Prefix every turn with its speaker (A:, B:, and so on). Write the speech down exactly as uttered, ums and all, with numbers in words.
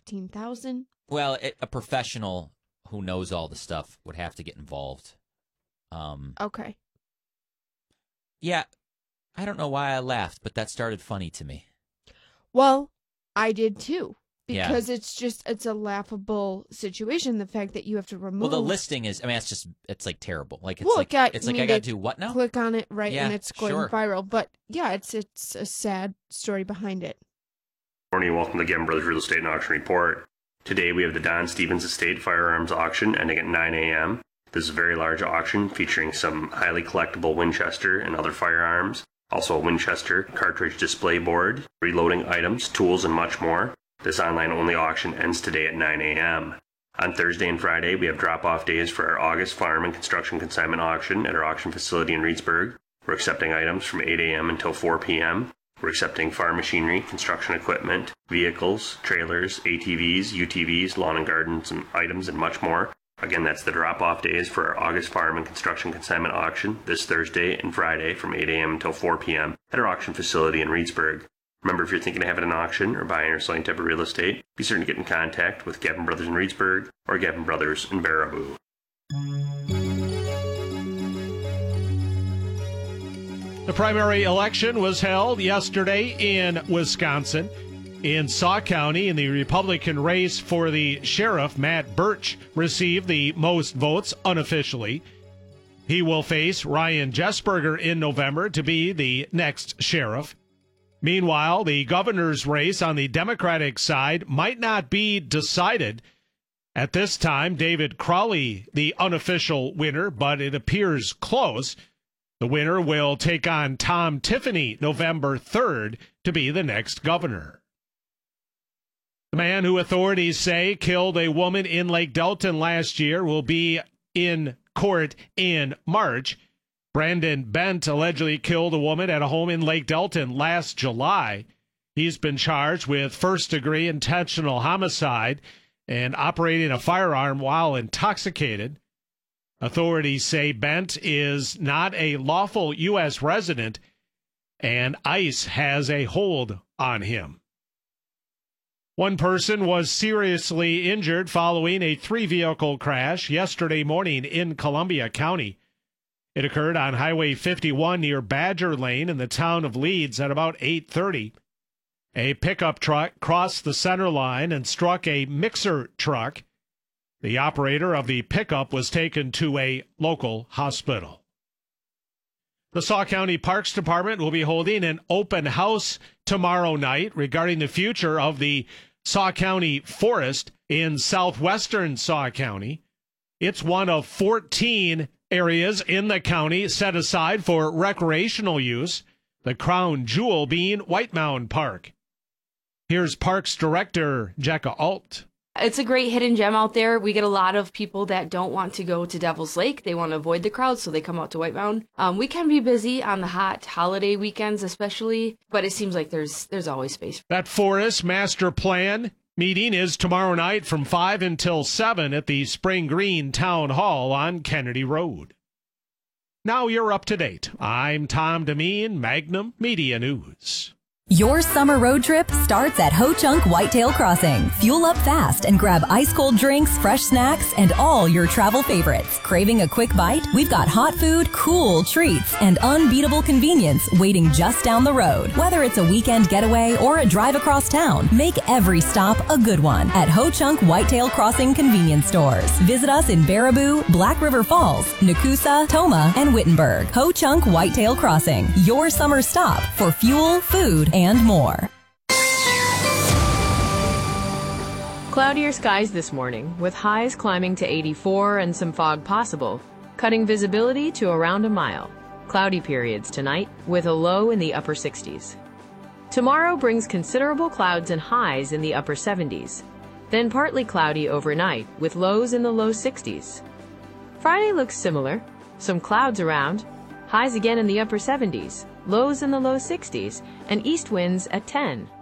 A: fifteen thousand dollars.
B: Well, it, a professional who knows all the stuff would have to get involved. Um,
A: okay.
B: Yeah, I don't know why I laughed, but that started funny to me.
A: Well, I did too. Because
B: yeah.
A: it's just, it's a laughable situation, the fact that you have to remove.
B: Well, the listing is, I mean, it's just, it's like terrible. Like, it's
A: well,
B: like,
A: got,
B: it's like I got to do what now?
A: Click on it, right,
B: yeah,
A: and it's going
B: sure.
A: viral. But yeah, it's it's a sad story behind it.
C: Good morning, welcome to Gavin Brothers Real Estate and Auction Report. Today we have the Don Stevens Estate Firearms Auction ending at nine a.m. This is a very large auction featuring some highly collectible Winchester and other firearms, also a Winchester cartridge display board, reloading items, tools, and much more. This online-only auction ends today at nine a.m. On Thursday and Friday, we have drop-off days for our August farm and construction consignment auction at our auction facility in Reedsburg. We're accepting items from eight a.m. until four p.m. We're accepting farm machinery, construction equipment, vehicles, trailers, A T Vs, U T Vs, lawn and garden some items, and much more. Again, that's the drop-off days for our August farm and construction consignment auction this Thursday and Friday from eight a.m. until four p.m. at our auction facility in Reedsburg. Remember, if you're thinking of having an auction or buying or selling type of real estate, be certain to get in contact with Gavin Brothers in Reedsburg or Gavin Brothers in Baraboo.
D: The primary election was held yesterday in Wisconsin. In Sauk County, in the Republican race for the sheriff, Matt Birch received the most votes unofficially. He will face Ryan Jesberger in November to be the next sheriff. Meanwhile, the governor's race on the Democratic side might not be decided. At this time, David Crowley, the unofficial winner, but it appears close. The winner will take on Tom Tiffany November third to be the next governor. The man who authorities say killed a woman in Lake Delton last year will be in court in March. Brandon Bent allegedly killed a woman at a home in Lake Delton last July. He's been charged with first-degree intentional homicide and operating a firearm while intoxicated. Authorities say Bent is not a lawful U S resident, and ICE has a hold on him. One person was seriously injured following a three-vehicle crash yesterday morning in Columbia County. It occurred on Highway fifty-one near Badger Lane in the town of Leeds at about eight thirty. A pickup truck crossed the center line and struck a mixer truck. The operator of the pickup was taken to a local hospital. The Sauk County Parks Department will be holding an open house tomorrow night regarding the future of the Sauk County Forest in southwestern Sauk County. It's one of fourteen areas in the county set aside for recreational use, the crown jewel being White Mound Park. Here's Parks Director Jekka Alt.
E: It's a great hidden gem out there. We get a lot of people that don't want to go to Devil's Lake. They want to avoid the crowds, so they come out to White Mound. Um, we can be busy on the hot holiday weekends especially, but it seems like there's there's always space.
D: That Forest Master Plan meeting is tomorrow night from five until seven at the Spring Green Town Hall on Kennedy Road. Now you're up to date. I'm Tom Demeen, Magnum Media News.
F: Your summer road trip starts at Ho Chunk Whitetail Crossing. Fuel up fast and grab ice-cold drinks, fresh snacks, and all your travel favorites. Craving a quick bite? We've got hot food, cool treats, and unbeatable convenience waiting just down the road. Whether it's a weekend getaway or a drive across town, make every stop a good one at Ho Chunk Whitetail Crossing convenience stores. Visit us in Baraboo, Black River Falls, Nakusa, Toma, and Wittenberg. Ho Chunk Whitetail Crossing, your summer stop for fuel, food, and more.
G: Cloudier skies this morning, with highs climbing to eighty-four and some fog possible, cutting visibility to around a mile. Cloudy periods tonight, with a low in the upper sixties. Tomorrow brings considerable clouds and highs in the upper seventies. Then partly cloudy overnight, with lows in the low sixties. Friday looks similar. Some clouds around, highs again in the upper seventies, lows in the low sixties, and east winds at ten.